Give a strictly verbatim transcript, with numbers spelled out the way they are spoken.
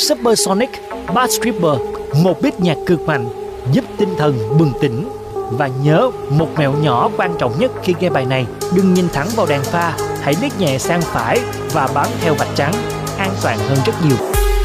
Supersonic Bass Stripper, một beat nhạc cực mạnh giúp tinh thần bừng tỉnh. Và nhớ một mẹo nhỏ quan trọng nhất khi nghe bài này: đừng nhìn thẳng vào đàn pha, hãy liếc nhẹ sang phải và bám theo vạch trắng, an toàn hơn rất nhiều.